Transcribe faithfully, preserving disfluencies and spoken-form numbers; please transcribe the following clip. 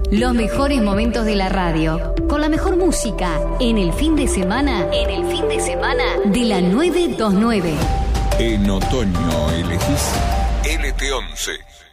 Los mejores momentos de la radio, con la mejor música, en el fin de semana, en el fin de semana de la nueve dos nueve. En otoño elegís L T once.